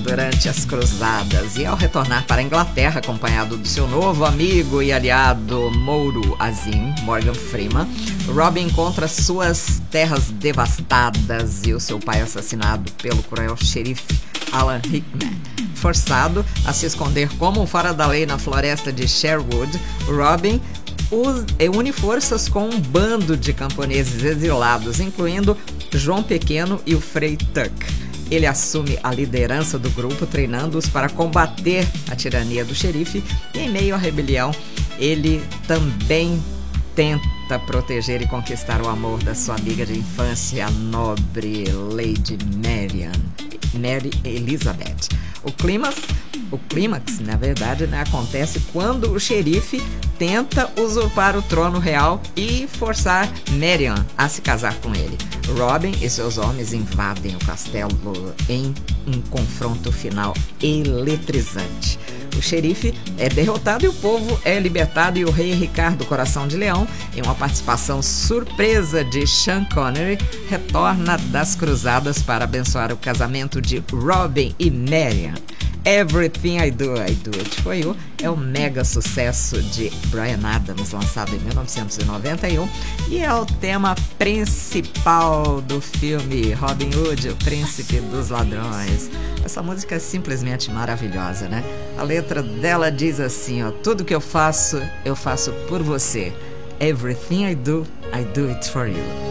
durante as cruzadas e, ao retornar para a Inglaterra acompanhado do seu novo amigo e aliado Mouro Azim, Morgan Freeman, Robin encontra suas terras devastadas e o seu pai assassinado pelo cruel xerife Alan Rickman. Forçado a se esconder como um fora da lei na floresta de Sherwood, Robin une forças com um bando de camponeses exilados, incluindo João Pequeno e o Frei Tuck. Ele assume a liderança do grupo, treinando-os para combater a tirania do xerife, e em meio à rebelião, ele também tenta proteger e conquistar o amor da sua amiga de infância, a nobre Lady Mary Elizabeth. O clímax, na verdade, acontece quando o xerife tenta usurpar o trono real e forçar Marian a se casar com ele. Robin e seus homens invadem o castelo em um confronto final eletrizante. O xerife é derrotado e o povo é libertado, e o rei Ricardo Coração de Leão, em uma participação surpresa de Sean Connery, retorna das cruzadas para abençoar o casamento de Robin e Marian. Everything I Do It é um mega sucesso de Bryan Adams, lançado em 1991, e é o tema principal do filme Robin Hood, o Príncipe dos Ladrões. Essa música é simplesmente maravilhosa, né? A letra dela diz assim, ó: tudo que eu faço por você. Everything I do it for you.